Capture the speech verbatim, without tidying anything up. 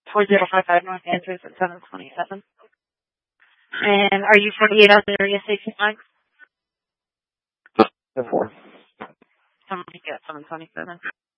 four zero five five North Andrews at seven twenty-seven. And are you forty-eight out there, area station flag? The four. Somebody get seven twenty-seven.